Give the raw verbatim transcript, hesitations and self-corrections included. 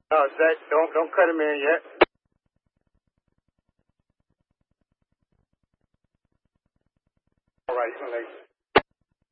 No, Zach, don't don't cut him in yet. All right, you can leave.